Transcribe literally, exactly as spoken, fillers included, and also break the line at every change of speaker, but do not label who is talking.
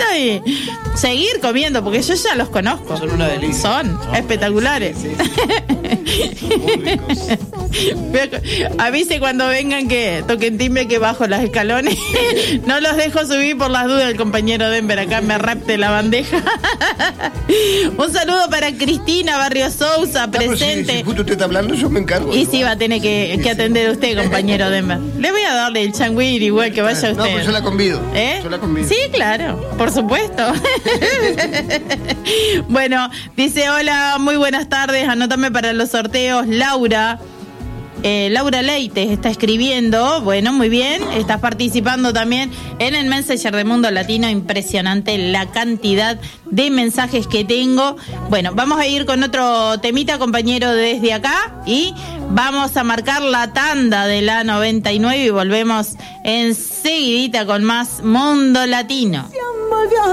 y seguir comiendo, porque yo ya los conozco.
Son una delicia.
Son
¿no?
espectaculares.
Sí, sí, sí. Muy ricos.
Avise cuando vengan que toquen timbre que bajo los escalones. No los dejo subir por las dudas, el compañero Denver acá me rapte la bandeja. Un saludo para Cristina Barrio Sousa,
No, pero
presente.
Si, si justo usted está hablando, yo me encargo.
Y sí, va a tener que, que atender usted, compañero Denver. Le voy a darle el changüir igual que vaya
No,
usted.
pues yo la convido.
¿Eh?
Yo la convido.
Sí, claro, por supuesto. Bueno, dice, hola, muy buenas tardes, anótame para los sorteos, Laura. Eh, Laura Leite está escribiendo, bueno, muy bien, estás participando también en el Messenger de Mundo Latino, impresionante la cantidad de mensajes que tengo. Bueno, vamos a ir con otro temita, compañero, desde acá, y vamos a marcar la tanda de la noventa y nueve y volvemos enseguidita con más Mundo Latino.